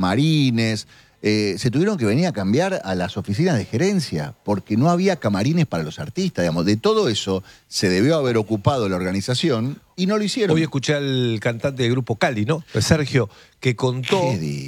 camarines. Se tuvieron que venir a cambiar a las oficinas de gerencia porque no había camarines para los artistas. Digamos. De todo eso se debió haber ocupado la organización y no lo hicieron. Hoy escuché al cantante del grupo Cali, ¿no? Sergio, que contó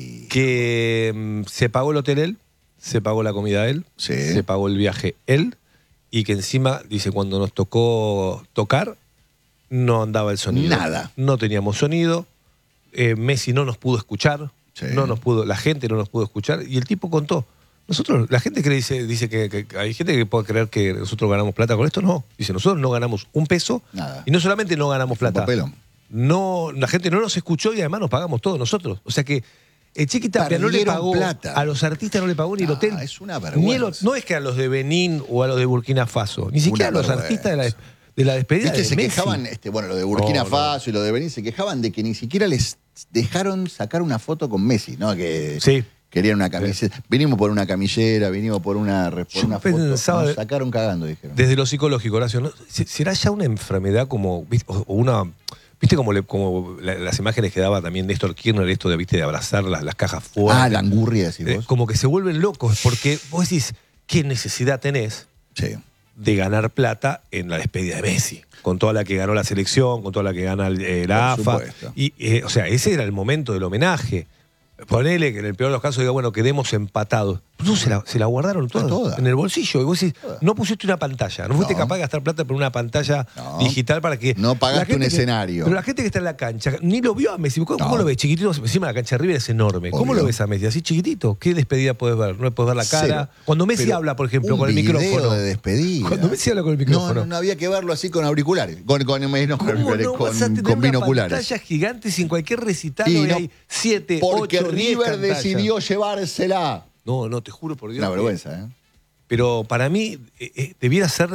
que se pagó el hotel él, se pagó la comida él, se pagó el viaje él, y que encima, dice, cuando nos tocó tocar, no andaba el sonido. Nada. No teníamos sonido, Messi no nos pudo escuchar. No nos pudo, la gente no nos pudo escuchar, y el tipo contó. Nosotros, la gente dice que hay gente que puede creer que nosotros ganamos plata con esto, no. Dice, nosotros no ganamos un peso. Nada. Y no solamente no ganamos plata. Papelón. No, la gente no nos escuchó y además nos pagamos todos nosotros. O sea que Chiqui Tapia no le pagó plata. A los artistas, no le pagó ni el hotel. Es una vergüenza. No es que a los de Benín o a los de Burkina Faso, ni siquiera a los artistas de la despedida de se Messi. Quejaban, lo de Burkina Faso y lo de Benín, se quejaban de que ni siquiera les dejaron sacar una foto con Messi, ¿no? Que querían una camiseta. Vinimos por una camillera, vinimos por una foto. Nos sacaron cagando, dijeron. Desde lo psicológico, Horacio, ¿no? ¿Será ya una enfermedad como, o una... ¿Viste como las imágenes que daba también Néstor Kirchner, esto de abrazar las cajas fuertes? Ah, la angurria, decís vos. Como que se vuelven locos, porque vos decís, ¿qué necesidad tenés de ganar plata en la despedida de Messi? Con toda la que ganó la selección, con toda la que gana la AFA. Y, o sea, ese era el momento del homenaje. Ponele que en el peor de los casos diga, bueno, quedemos empatados. No, se la guardaron toda en el bolsillo. Y vos decís, no pusiste una pantalla, no fuiste capaz de gastar plata por una pantalla digital para que... No pagaste un escenario. Pero la gente que está en la cancha ni lo vio a Messi. ¿Cómo lo ves? Chiquitito, encima la cancha de River es enorme. ¿Cómo lo ves a Messi? Así chiquitito. ¿Qué despedida puedes ver? No puedes ver la cara. Cuando Messi habla, por ejemplo, con el micrófono. De despedida. Cuando Messi habla con el micrófono. No había que verlo así con auriculares. Con binoculares. binoculares. Pantallas gigantes en cualquier recital y hay 7, 8, 10 porque River decidió llevársela. No, te juro por Dios. Una vergüenza, ¿eh? Pero para mí, debiera ser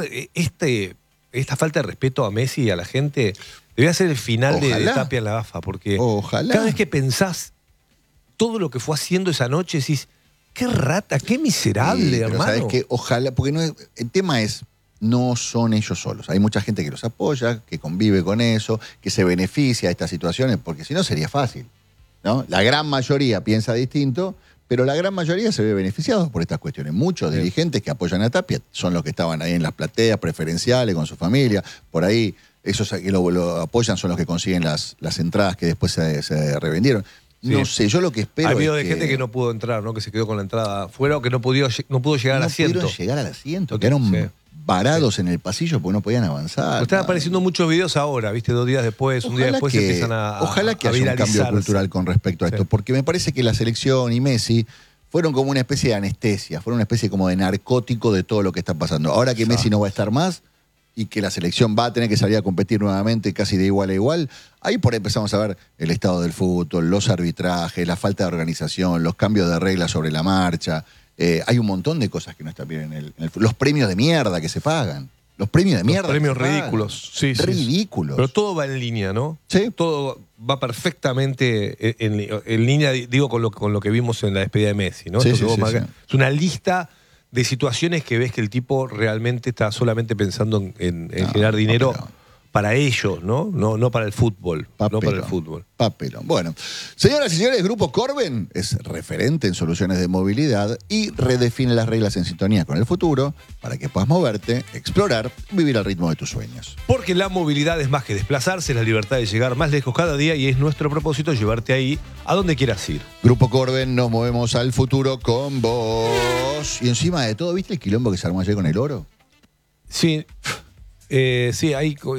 esta falta de respeto a Messi y a la gente, debiera ser el final de Tapia en la AFA, porque cada vez que pensás todo lo que fue haciendo esa noche, decís, qué rata, qué miserable, hermano. ¿Sabes qué? Ojalá, porque el tema es, no son ellos solos. Hay mucha gente que los apoya, que convive con eso, que se beneficia de estas situaciones, porque si no sería fácil, ¿no? La gran mayoría piensa distinto, pero la gran mayoría se ve beneficiados por estas cuestiones. Muchos dirigentes que apoyan a Tapia son los que estaban ahí en las plateas preferenciales con su familia. Por ahí, esos que lo apoyan son los que consiguen las entradas que después se revendieron. No sé, yo lo que espero es de gente que no pudo entrar, ¿no? Que se quedó con la entrada fuera o que no pudo llegar al asiento. No pudieron llegar al asiento, quedaron varados en el pasillo porque no podían avanzar. Están apareciendo muchos videos ahora, ¿viste? 2 días después, un día después se empiezan a Ojalá que haya un cambio cultural con respecto a esto, porque me parece que la selección y Messi fueron como una especie de anestesia, fueron una especie como de narcótico de todo lo que está pasando. Ahora que Messi no va a estar más y que la selección va a tener que salir a competir nuevamente casi de igual a igual, ahí por ahí empezamos a ver el estado del fútbol, los arbitrajes, la falta de organización, los cambios de reglas sobre la marcha. Hay un montón de cosas que no están bien en el los premios de mierda que se pagan. Los premios de mierda. Los premios ridículos. Sí, ridículos. Pero todo va en línea, ¿no? Sí. Todo va perfectamente en línea, digo, con lo que vimos en la despedida de Messi, ¿no? Es una lista de situaciones que ves que el tipo realmente está solamente pensando en generar dinero para ellos, ¿no? No para el fútbol. Papelón, no para el fútbol. Papelón. Bueno, señoras y señores, Grupo Corben es referente en soluciones de movilidad y redefine las reglas en sintonía con el futuro para que puedas moverte, explorar, vivir al ritmo de tus sueños. Porque la movilidad es más que desplazarse, la libertad de llegar más lejos cada día y es nuestro propósito llevarte ahí a donde quieras ir. Grupo Corben, nos movemos al futuro con vos. Y encima de todo, ¿viste el quilombo que se armó ayer con el oro? Sí. Sí, hay... No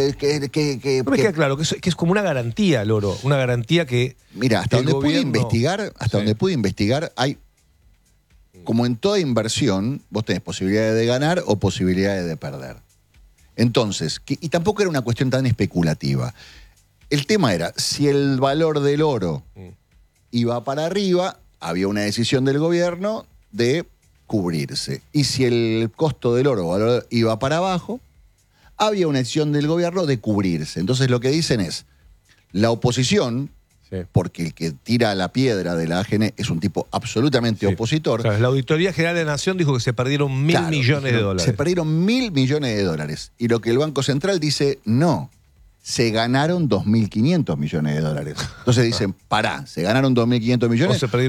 me queda claro, que es como una garantía el oro, una garantía que... Mira, hasta donde pude investigar, hay, como en toda inversión, vos tenés posibilidades de ganar o posibilidades de perder. Entonces, y tampoco era una cuestión tan especulativa. El tema era, si el valor del oro iba para arriba, había una decisión del gobierno de cubrirse. Y si el costo del oro iba para abajo, había una decisión del gobierno de cubrirse. Entonces lo que dicen es, la oposición, porque el que tira la piedra de la AGN es un tipo absolutamente opositor. Claro, la Auditoría General de la Nación dijo que se perdieron 1.000 millones de dólares. Se perdieron 1.000 millones de dólares. Y lo que el Banco Central dice, no, se ganaron 2.500 millones de dólares. Entonces dicen, pará, ¿se ganaron 2.500 millones?